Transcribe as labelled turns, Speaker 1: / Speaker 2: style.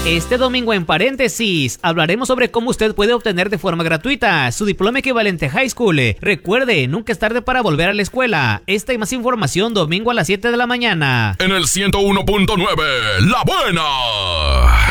Speaker 1: Este domingo en Paréntesis hablaremos sobre cómo usted puede obtener de forma gratuita su diploma equivalente High School. Recuerde, nunca es tarde para volver a la escuela. Esta y más información domingo a las 7 de la mañana.
Speaker 2: En el 101.9, La Buena.